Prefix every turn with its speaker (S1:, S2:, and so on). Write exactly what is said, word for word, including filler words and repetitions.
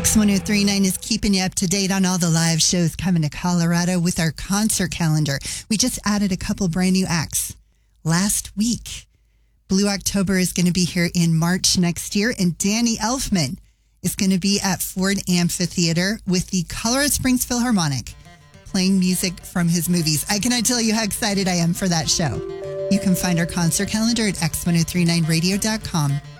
S1: X ten thirty-nine is keeping you up to date on all the live shows coming to Colorado with our concert calendar. We just added a couple brand new acts last week. Blue October is going to be here in March next year, and Danny Elfman is going to be at Ford Amphitheater with the Colorado Springs Philharmonic, playing music from his movies. I cannot tell you how excited I am for that show. You can find our concert calendar at x ten thirty-nine radio dot com.